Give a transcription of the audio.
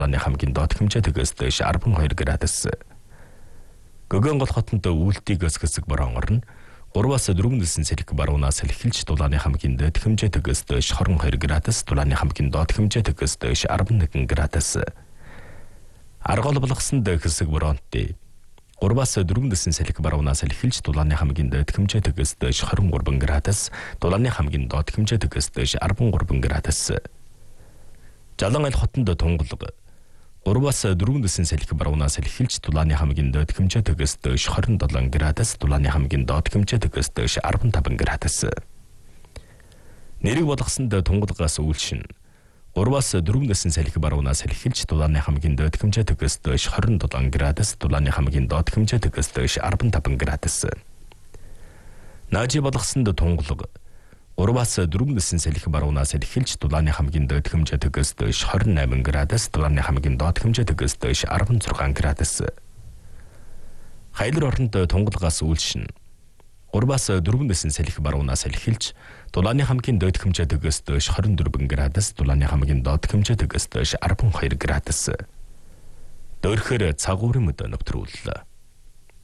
Улааны хамгийн доод хэмжээ төгөөс дээш 12 градус. Гөгөн гол хотод үлдийгээс хэсэг бороо орно. 3-4 дэсэн сэлэг баруунаас эхэлж дулааны хамгийн дээд хэмжээ төгөөс дээш 22 градус, дулааны хамгийн доод хэмжээ төгөөс дээш 11 градус. Аргол болгосон хэсэг бороонд 3-4 дэсэн сэлэг баруунаас эхэлж дулааны хамгийн дээд хэмжээ төгөөс дээш 23 градус, дулааны хамгийн доод хэмжээ төгөөс дээш 13 градус. Жалан айль хотод тунгалаг 3-4 дэсэн сэлэг баруунаас эхэлж дулааны хамгийн доод хэмжээ төгөөс дээш 27 градус, дулааны хамгийн доод хэмжээ төгөөс дээш 15 градус. Нэрийг болгосонд тунгалгаас үйлшин 3-4 дэсэн сэлэг баруунаас эхэлж дулааны хамгийн доод хэмжээ төгөөс дээш 27 градус, дулааны хамгийн доод хэмжээ төгөөс дээш 15 градус. Наажи болгосонд тунгалаг 3-4 дэсэн сэлэг баруунаас эхэлж дулааны хамгийн доод хэмжээ төгөөс дээш 28 градус, дулааны хамгийн доод хэмжээ төгөөс дээш 16 градус. Хайлар орнд тунгалгаас үйлшин 3-4 дэсэн сэлэг баруунаас эхэлж дулааны хамгийн доод хэмжээ төгөөс дээш 24 градус, дулааны хамгийн доод хэмжээ төгөөс дээш 12 градус. Дөрхөр цагуурын өдөө нөтрүүллээ.